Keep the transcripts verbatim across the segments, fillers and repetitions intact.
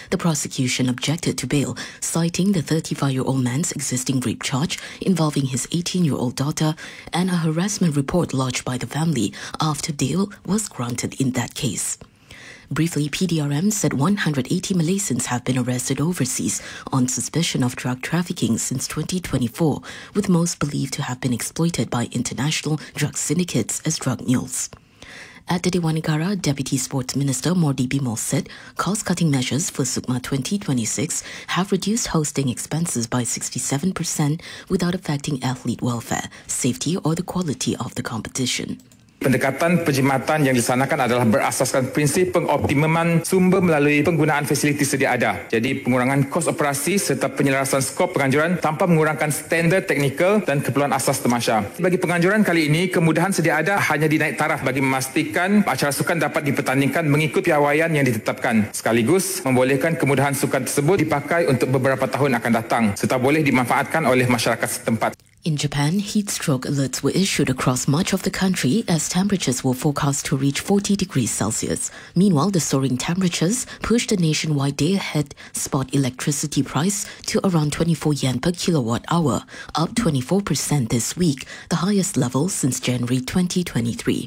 the prosecution objected to bail, citing the thirty-five-year-old man's existing rape charge involving his eighteen-year-old daughter and a harassment report lodged by the family after bail was granted in that case. Briefly, P D R M said one hundred eighty Malaysians have been arrested overseas on suspicion of drug trafficking since twenty twenty-four, with most believed to have been exploited by international drug syndicates as drug mules. At the Dewan Negara, Deputy Sports Minister Mordi Bimol said cost-cutting measures for SUKMA twenty twenty-six have reduced hosting expenses by sixty-seven percent without affecting athlete welfare, safety or the quality of the competition. Pendekatan perkhidmatan yang dilaksanakan adalah berasaskan prinsip pengoptimuman sumber melalui penggunaan fasiliti sedia ada. Jadi pengurangan kos operasi serta penyelarasan skop penganjuran tanpa mengurangkan standard teknikal dan keperluan asas tamasya. Bagi penganjuran kali ini, kemudahan sedia ada hanya dinaik taraf bagi memastikan acara sukan dapat dipertandingkan mengikut piawaian yang ditetapkan. Sekaligus membolehkan kemudahan sukan tersebut dipakai untuk beberapa tahun akan datang serta boleh dimanfaatkan oleh masyarakat setempat. In Japan, heat stroke alerts were issued across much of the country as temperatures were forecast to reach forty degrees Celsius. Meanwhile, the soaring temperatures pushed the nationwide day-ahead spot electricity price to around twenty-four yen per kilowatt hour, up twenty-four percent this week, the highest level since January twenty twenty-three.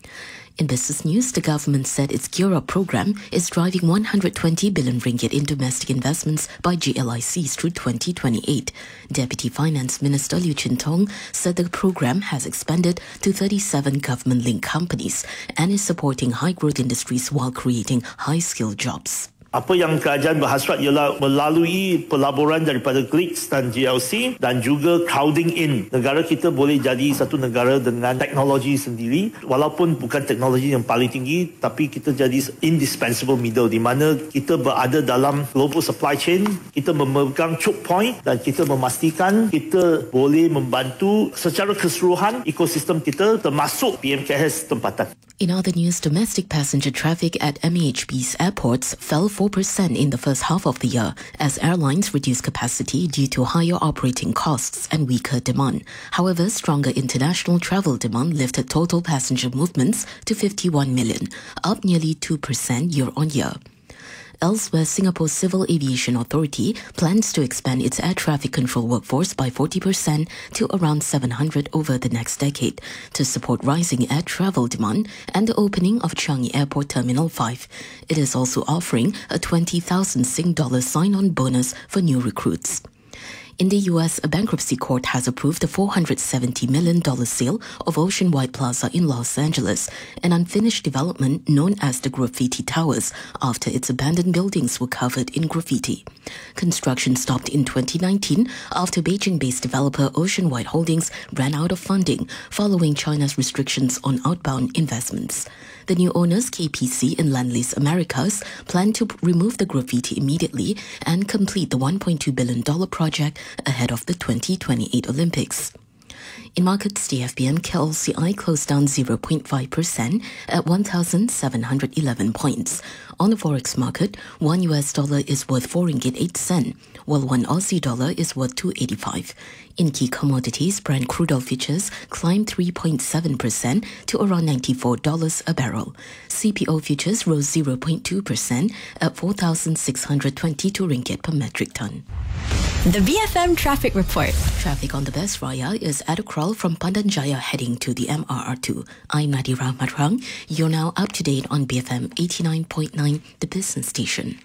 In business news, the government said its Gear Up program is driving one hundred twenty billion ringgit in domestic investments by G L I Cs through twenty twenty-eight. Deputy Finance Minister Liu Chun-tong said the program has expanded to thirty-seven government-linked companies and is supporting high-growth industries while creating high-skilled jobs. Apa yang kerajaan berhasrat ialah melalui pelaburan daripada G L I C dan G L C dan juga crowding in. Negara kita boleh jadi satu negara dengan teknologi sendiri. Walaupun bukan teknologi yang paling tinggi, tapi kita jadi indispensable middle di mana kita berada dalam global supply chain, kita memegang choke point dan kita memastikan kita boleh membantu secara keseluruhan ekosistem kita termasuk P M K S tempatan. In other news, domestic passenger traffic at M A H B's airports fell four percent in the first half of the year as airlines reduced capacity due to higher operating costs and weaker demand. However, stronger international travel demand lifted total passenger movements to fifty-one million, up nearly two percent year-on-year. Elsewhere, Singapore's Civil Aviation Authority plans to expand its air traffic control workforce by forty percent to around seven hundred over the next decade to support rising air travel demand and the opening of Changi Airport Terminal five. It is also offering a twenty thousand Sing dollar sign-on bonus for new recruits. In the U S, a bankruptcy court has approved a four hundred seventy million dollars sale of Ocean Wide Plaza in Los Angeles, an unfinished development known as the Graffiti Towers, after its abandoned buildings were covered in graffiti. Construction stopped in twenty nineteen after Beijing-based developer Ocean Wide Holdings ran out of funding following China's restrictions on outbound investments. The new owners, K P C and Lendlease Americas, plan to remove the graffiti immediately and complete the one point two billion dollars project ahead of the twenty twenty-eight Olympics. In markets, the F B M K L C I closed down zero point five percent at one thousand seven hundred eleven points. On the forex market, one U S dollar is worth four ringgit eight cents, while one Aussie dollar is worth two eighty-five. In key commodities, Brent crude oil futures climbed three point seven percent to around ninety-four dollars a barrel. C P O futures rose zero point two percent at four thousand six hundred twenty-two ringgit per metric ton. The B F M Traffic Report. Traffic on the Best Raya is at a crawl from Pandan Jaya heading to the M R R two. I'm Nadira Matrang. You're now up to date on B F M eighty-nine point nine, the business station.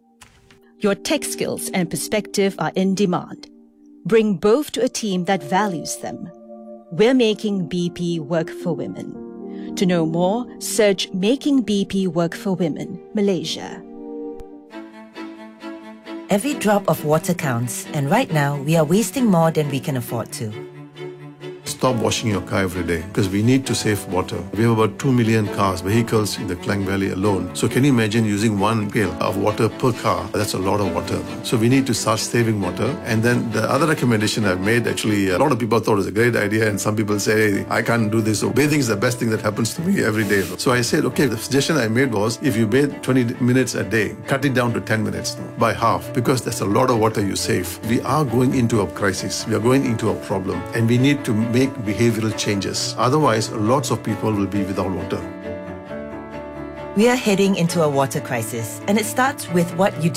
Your tech skills and perspective are in demand. Bring both to a team that values them. We're making B P work for women. To know more, search Making B P Work for Women, Malaysia. Every drop of water counts, and right now we are wasting more than we can afford to. Stop washing your car every day because we need to save water. We have about two million cars, vehicles in the Klang Valley alone. So can you imagine using one pail of water per car? That's a lot of water. So we need to start saving water. And then the other recommendation I've made, actually, a lot of people thought it was a great idea and some people say, hey, I can't do this. So bathing is the best thing that happens to me every day. So I said, okay, the suggestion I made was if you bathe twenty minutes a day, cut it down to ten minutes by half because that's a lot of water you save. We are going into a crisis. We are going into a problem and we need to make behavioral changes. Otherwise, lots of people will be without water. We are heading into a water crisis, and it starts with what you do.